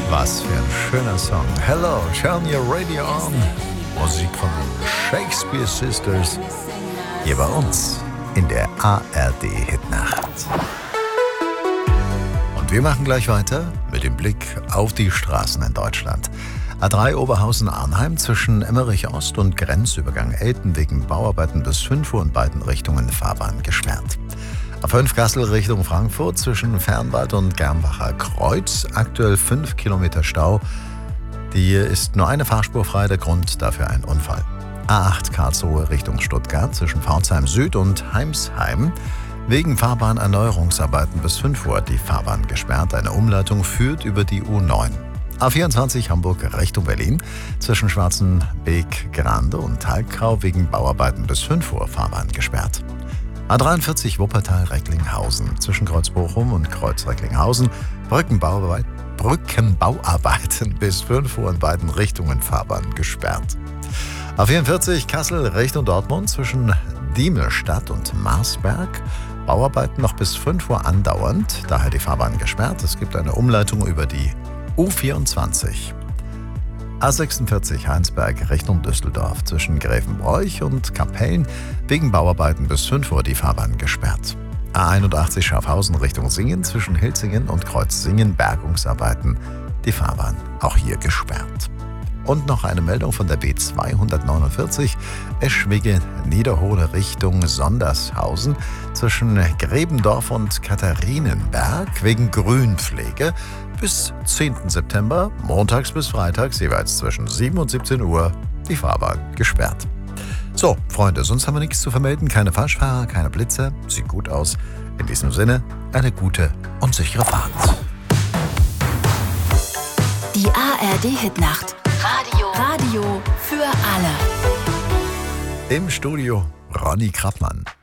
Was für ein schöner Song. Hello, turn your radio on. Musik von den Shakespeare Sisters. Hier bei uns in der ARD Hitnacht. Und wir machen gleich weiter mit dem Blick auf die Straßen in Deutschland. A3 Oberhausen-Arnheim zwischen Emmerich-Ost und Grenzübergang Elten wegen Bauarbeiten bis 5 Uhr in beiden Richtungen Fahrbahn gesperrt. A5 Kassel Richtung Frankfurt zwischen Fernwald und Germbacher Kreuz. Aktuell 5 Kilometer Stau. Hier ist nur eine Fahrspur frei, der Grund dafür ein Unfall. A8 Karlsruhe Richtung Stuttgart zwischen Pforzheim Süd und Heimsheim. Wegen Fahrbahnerneuerungsarbeiten bis 5 Uhr die Fahrbahn gesperrt. Eine Umleitung führt über die U9. A24 Hamburg Richtung Berlin zwischen Schwarzenbeek-Grande und Talkau wegen Bauarbeiten bis 5 Uhr Fahrbahn gesperrt. A43 Wuppertal-Recklinghausen zwischen Kreuz Bochum und Kreuz Recklinghausen Brückenbauarbeiten bis 5 Uhr in beiden Richtungen Fahrbahn gesperrt. A44 Kassel Richtung Dortmund zwischen Diemelstadt und Marsberg Bauarbeiten noch bis 5 Uhr andauernd, daher die Fahrbahn gesperrt. Es gibt eine Umleitung über die U24. A46 Heinsberg Richtung Düsseldorf zwischen Grevenbroich und Kapellen wegen Bauarbeiten bis 5 Uhr die Fahrbahn gesperrt. A81 Schaffhausen Richtung Singen zwischen Hilzingen und Kreuzsingen Bergungsarbeiten, die Fahrbahn auch hier gesperrt. Und noch eine Meldung von der B249 Eschwege-Niederhole Richtung Sondershausen zwischen Grebendorf und Katharinenberg wegen Grünpflege bis 10. September, montags bis freitags, jeweils zwischen 7 und 17 Uhr, die Fahrbahn gesperrt. So, Freunde, sonst haben wir nichts zu vermelden. Keine Falschfahrer, keine Blitzer. Sieht gut aus. In diesem Sinne, eine gute und sichere Fahrt. Die ARD Hitnacht. Radio für alle. Im Studio Ronny Krappmann.